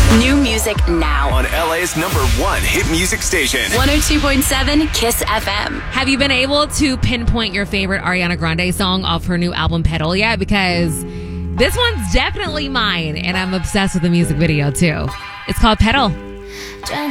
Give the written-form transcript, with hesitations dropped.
New music now. On LA's #1 hit music station. 102.7 Kiss FM. Have you been able to pinpoint your favorite Ariana Grande song off her new album, Petal, yet? Because this one's definitely mine, and I'm obsessed with the music video, too. It's called Petal.